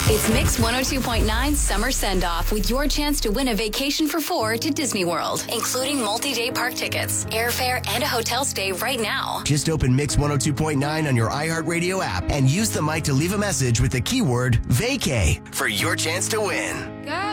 It's Mix 102.9 Summer Send-Off with your chance to win a vacation for 4 to Disney World, including multi-day park tickets, airfare, and a hotel stay right now. Just open Mix 102.9 on your iHeartRadio app and use the mic to leave a message with the keyword vacay for your chance to win. Got